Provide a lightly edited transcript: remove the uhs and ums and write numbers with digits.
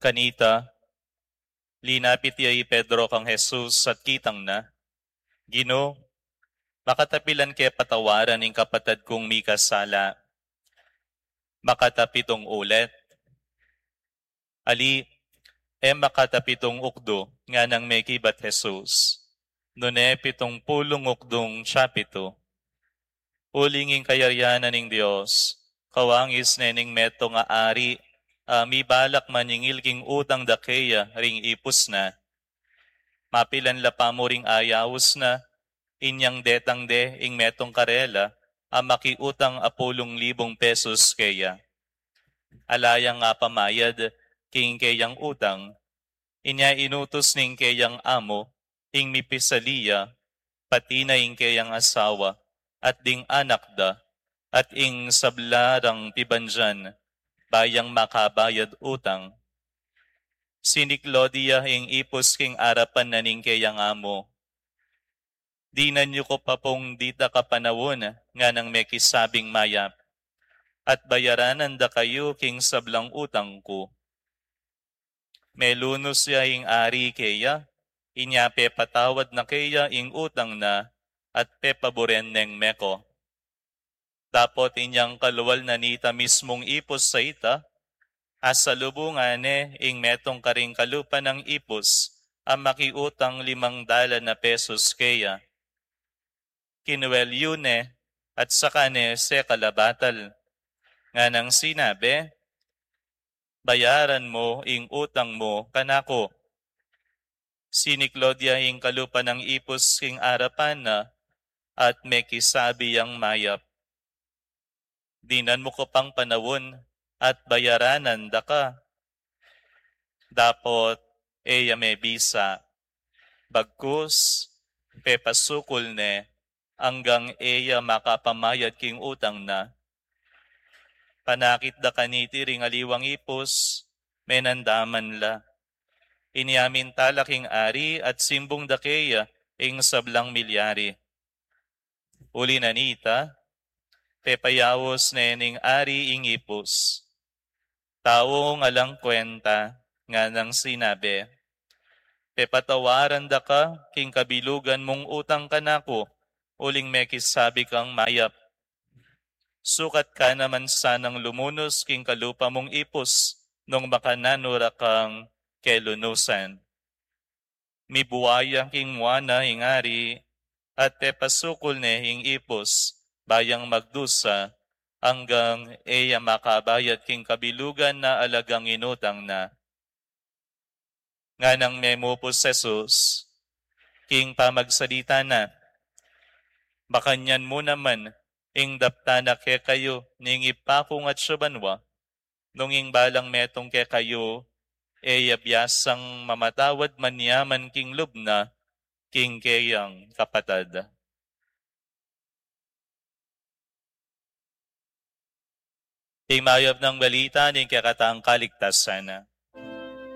Kanita, linapit yay Pedro kang Jesus at kitang na, Gino, makatapilan kaya patawaran ng kapatid kong may kasala. Makatapitong ulit. Ali, makatapitong ukdo nga nang may kibat Jesus. Nune pitong pulong ukdong chapito. Ulinging kayaryanan ng Diyos, kawangis nening meto nga ari, mi balak maningil king utang dakeya ring ipus na. Mapilan la pa mo ring ayawos na, inyang detang de ing metong karela, makiutang 10,000 pesos kaya. Alayang nga pamayad, king kayang utang, inya inutos ning kayang amo, ing mipisaliya, pati na ing kayang asawa, at ding anak da, at ing sablarang tibanjan, bayang makabayad utang. Siniklodia ing ipos king arapan na ning kayang amo. Di na nyo ko pa pong dita kapanawon nga nang may kisabing mayap, at bayaranan da kayo king sablang utang ko. Melunos ya ing ari kaya, inya pe patawad na kaya ing utang na, at pe paboren neng meko. Tapot inyang kaluwal na nita mismong ipos sa ita, asalubungan ing metong karing kalupa ng ipos, ang makiutang 500 pesos kaya. Kinuel yun at saka se kalabatal. Nga nang sinabi, bayaran mo ing utang mo kanako. Siniklodia ing kalupa ng ipos king arapan na, at may kisabi ang mayap. Dinan mo ko pang panawon, at bayaranan da ka. Dapot may bisa. Bagkus, pepasukol hanggang makapamayad king utang na. Panakit da kaniti ring aliwang ipos, menandaman la. Iniamin talaking ari at simbong da kaya ing sablang milyari. Uli na nita, pepayawos ning ari ing ipos. Tao alang kwenta nga nang sinabi, pepatawaran da ka king kabilugan mong utang kanako, uling mekis sabi kang mayap. Sukat ka naman sanang lumunos king kalupa mong ipos, nung makananura kang kelunusan. Mibuwaya king muana ing ari, at pepasukol ing ipos, bayang magdusa, hanggang makabayad king kabilugan na alagang inutang na. Nga nang memupos Jesus, king pamagsalita na, bakanyan mo naman, ing daptana ke kayo, ning ipakong at syubanwa, nung ing balang metong ke kayo, abiyasang mamatawad manyaman king lubna, king kayang kapatad. King mayab ng balita ning kakataang kaligtasan.